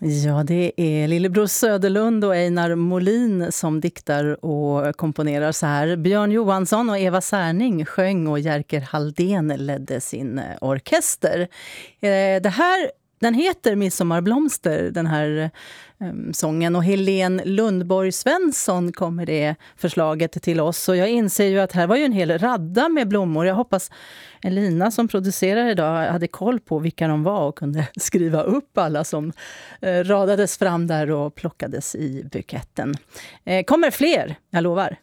Ja, det är Lillebror Söderlund och Einar Molin som diktar och komponerar så här. Björn Johansson och Eva Särning sjöng och Jerker Halldén ledde sin orkester. Den heter Midsommarblomster, den här sången. Och Helene Lundborg Svensson kommer det förslaget till oss. Och jag inser ju att här var ju en hel radda med blommor. Jag hoppas Elina som producerar idag hade koll på vilka de var och kunde skriva upp alla som radades fram där och plockades i buketten. Kommer fler, jag lovar.